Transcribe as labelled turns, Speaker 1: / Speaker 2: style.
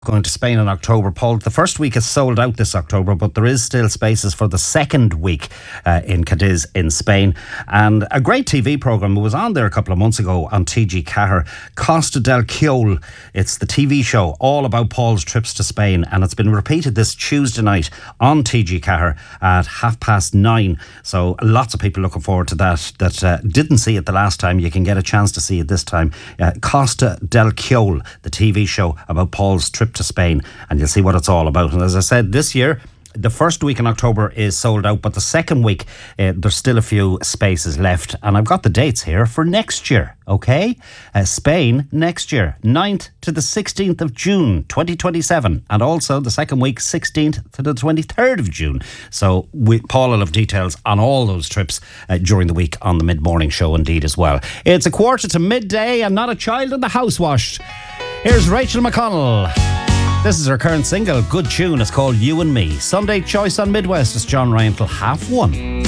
Speaker 1: Going to Spain in October, Paul. The first week is sold out this October, but there is still spaces for the second week in Cadiz in Spain. And a great TV programme was on there a couple of months ago on TG Ceathair, Costa del Sol. It's the TV show all about Paul's trips to Spain, and it's been repeated this Tuesday night on TG Ceathair at 9:30. So lots of people looking forward to that didn't see it the last time. You can get a chance to see it this time. Costa del Sol, the TV show about Paul's trip to Spain, and you'll see what it's all about. And as I said, this year the first week in October is sold out, but the second week there's still a few spaces left, and I've got the dates here for next year. Okay, Spain next year, 9th to the 16th of June 2027, and also the second week 16th to the 23rd of June. So Paul will have details on all those trips during the week on the mid-morning show indeed as well. It's 7:45 and not a child in the house washed. Here's Rachel McConnell. This is her current single, good tune. It's called You and Me. Sunday choice on Midwest. It's John Ryan till 1:30.